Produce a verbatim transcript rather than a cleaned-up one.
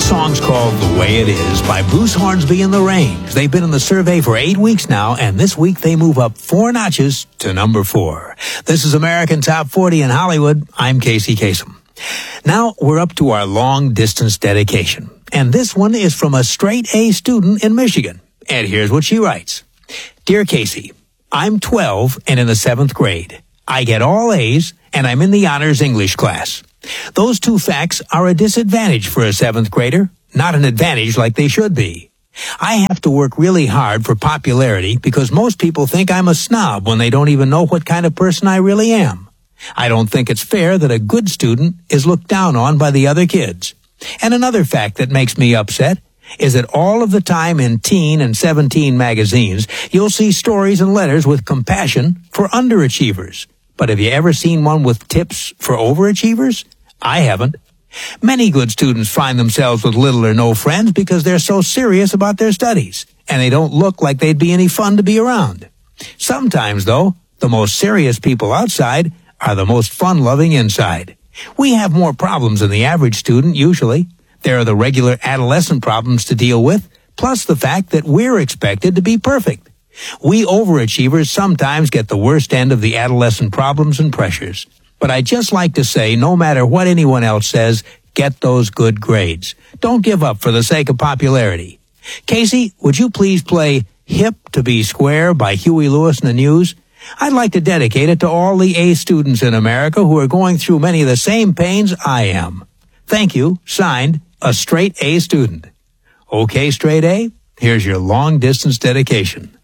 song's called The Way It Is by Bruce Hornsby and the Range. They've been in the survey for eight weeks now, and this week they move up four notches to number four. This is American Top forty in Hollywood. I'm Casey Kasem. Now we're up to our long-distance dedication, and this one is from a straight-A student in Michigan. And here's what she writes. Dear Casey, I'm twelve and in the seventh grade. I get all A's, and I'm in the honors English class. Those two facts are a disadvantage for a seventh grader, not an advantage like they should be. I have to work really hard for popularity because most people think I'm a snob when they don't even know what kind of person I really am. I don't think it's fair that a good student is looked down on by the other kids. And another fact that makes me upset is that all of the time in teen and seventeen magazines, you'll see stories and letters with compassion for underachievers. But have you ever seen one with tips for overachievers? I haven't. Many good students find themselves with little or no friends because they're so serious about their studies, and they don't look like they'd be any fun to be around. Sometimes, though, the most serious people outside are the most fun-loving inside. We have more problems than the average student, usually. There are the regular adolescent problems to deal with, plus the fact that we're expected to be perfect. We overachievers sometimes get the worst end of the adolescent problems and pressures. But I just like to say, no matter what anyone else says, get those good grades. Don't give up for the sake of popularity. Casey, would you please play Hip to Be Square by Huey Lewis and the News? I'd like to dedicate it to all the A students in America who are going through many of the same pains I am. Thank you. Signed, a straight A student. Okay, straight A, here's your long-distance dedication.